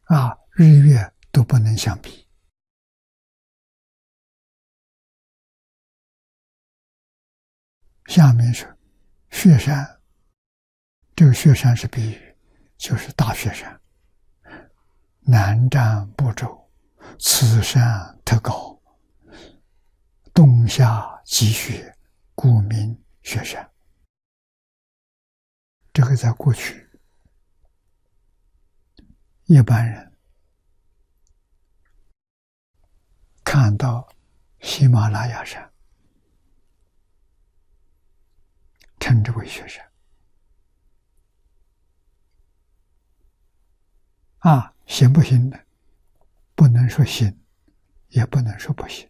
日月都不能相比。下面是雪山，这个雪山是比喻，就是大雪山。南瞻部洲，此山特高，冬夏积雪，故名雪山。这个在过去，一般人看到喜马拉雅山，称之为雪山。行不行呢？不能说行，也不能说不行。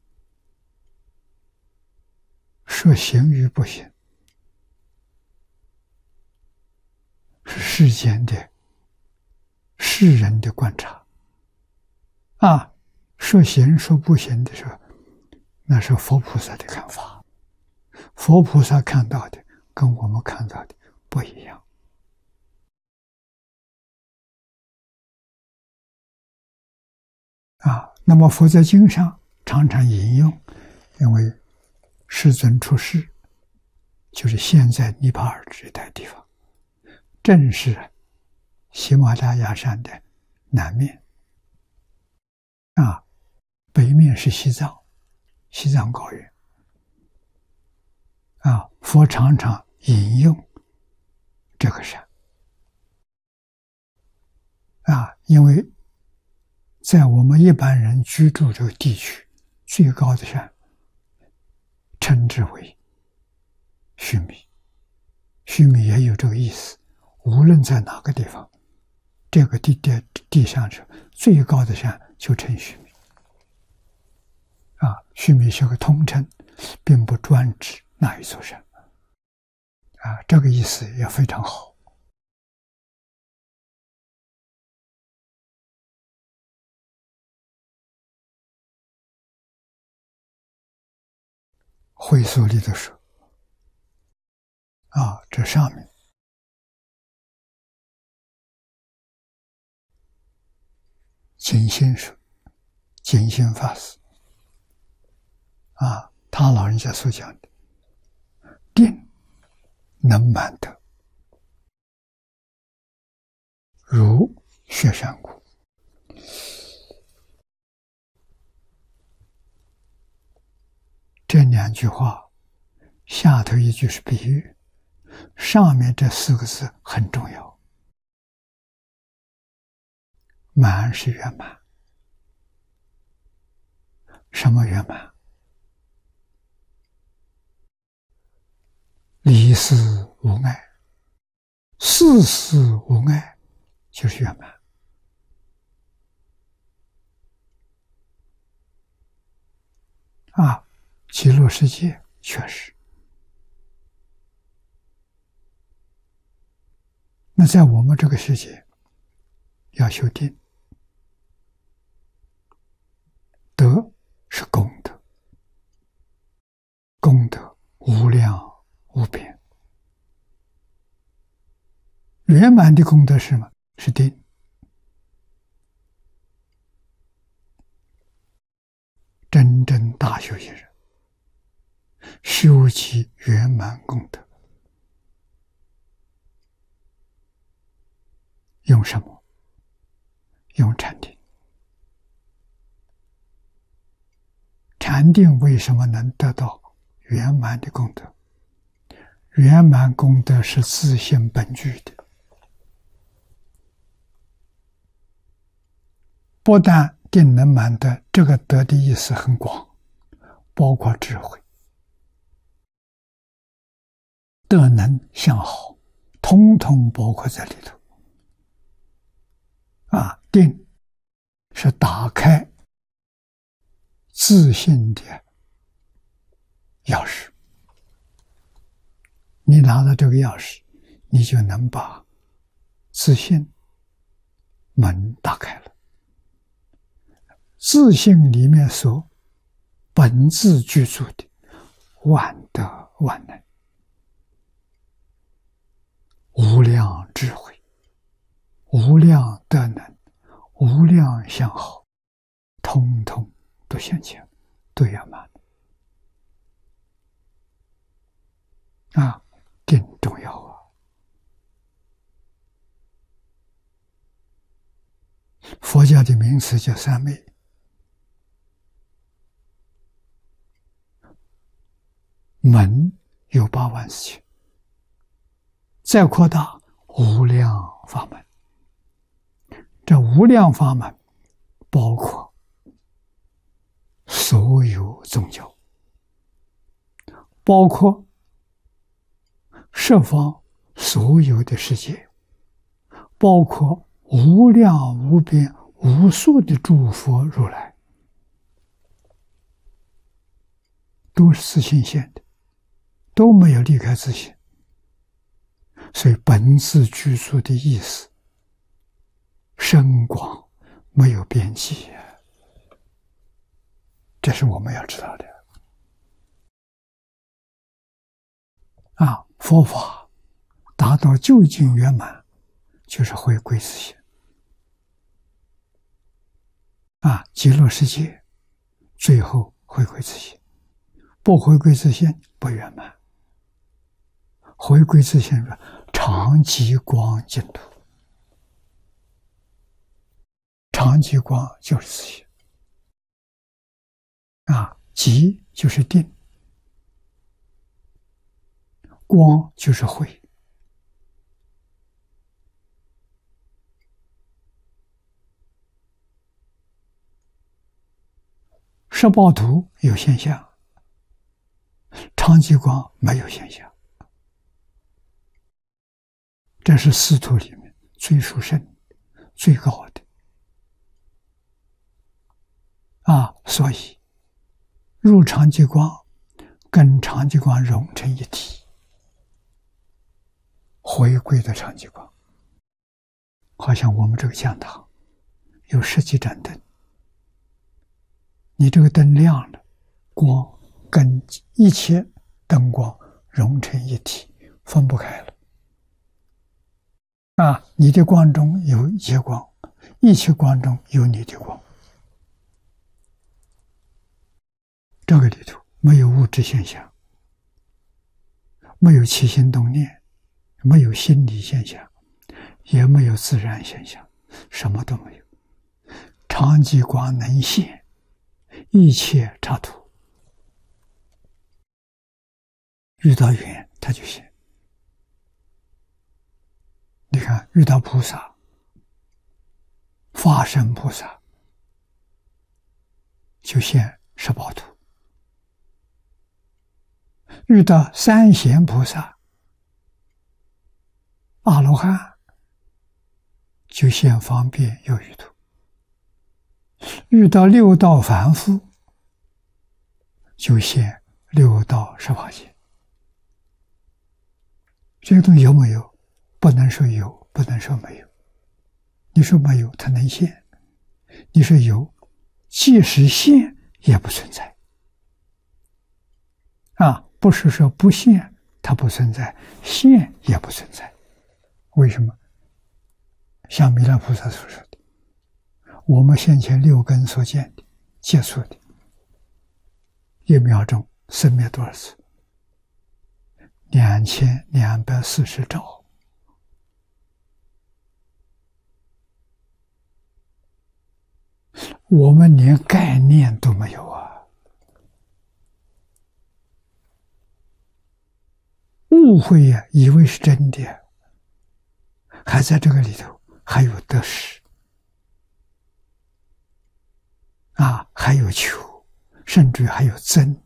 说行与不行，是世间的世人的观察。说行说不行的时候，那是佛菩萨的看法。佛菩萨看到的跟我们看到的不一样。那么佛在经上常常引用，因为世尊出世就是现在尼泊尔这一带地方，正是喜马拉雅山的南面，北面是西藏高原。佛常常引用这个山。因为在我们一般人居住这个地区，最高的山称之为须弥。须弥也有这个意思，无论在哪个地方，这个地上是最高的山就称须弥。须弥是个通称，并不专指那一座山。这个意思也非常好。会所里的说，这上面景心说，景心法师他老人家所讲的定能满得，如雪山谷。这两句话，下头一句是比喻，上面这四个字很重要。满是圆满。什么圆满？离事无碍，事事无碍，就是圆满。极乐世界确实。那在我们这个世界要修定，德是功德，功德无量无边。圆满的功德是什么？是定。真正大修行人修其圆满功德，用什么？用禅定。禅定为什么能得到圆满的功德？圆满功德是自性本具的，不但定能满德，这个德的意思很广，包括智慧、德能、相好，通通包括在里头。定是打开自信的钥匙，你拿到这个钥匙，你就能把自信门打开了。自信里面所本自具足的万德万能、无量智慧、无量德能、 相好，通通都现前，都圆满啊！定重要啊！佛教的名词叫三昧，门有84000，再扩大无量法门。这无量法门包括所有宗教，包括十方所有的世界，包括无量无边无数的诸佛如来，都是自性现的，都没有离开自性。所以本自具足的意思深广没有边际，这是我们要知道的啊！佛法达到究竟圆满，就是回归自性啊！极乐世界最后回归自性，不回归自性不圆满。回归自性是常极光净土，常极光就是自性啊，极就是定，光就是慧。十报图有现象，常极光没有现象，这是四图里面最殊胜、最高的啊！所以入常极光跟常极光融成一体，回归的常极光。好像我们这个讲堂有10几盏灯，你这个灯亮了，光跟一切灯光融成一体，分不开了啊！你的光中有一切光，一切光中有你的光，这个里头没有物质现象，没有起心动念，没有心理现象，也没有自然现象，什么都没有。常极光能现一切插图，遇到缘他就现。你看遇到菩萨、法身菩萨就现十报图，遇到三贤菩萨、阿罗汉就现方便有余图，遇到六道凡夫就现六道18界。这个东西有没有？不能说有，不能说没有。你说没有，它能现；你说有，即使现也不存在啊！不是说不现它不存在，现也不存在。为什么？像弥勒菩萨所说的，我们先前6根所见的、接触的，1秒钟生灭多少次？2240兆。我们连概念都没有啊！误会呀，以为是真的，还在这个里头，还有得失啊，还有求，甚至还有争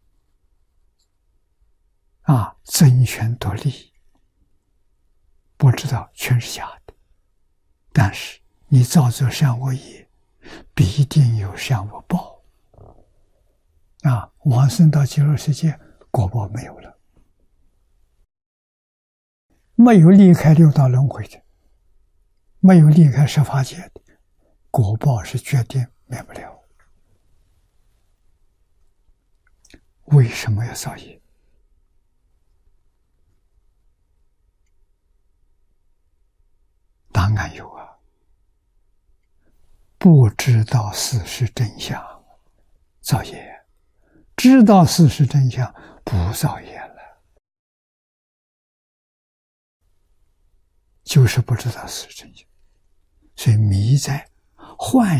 啊，争权夺利，不知道全是假的。但是你造作善恶业，必定有善恶报啊！往生到极乐世界，果报没有了，没有离开六道轮回的，没有离开十法界的，果报是决定免不了。为什么要造业？答案有啊， 不知道事实真相，造业；知道事实真相，不造业了。就是不知道事实真相，所以迷在幻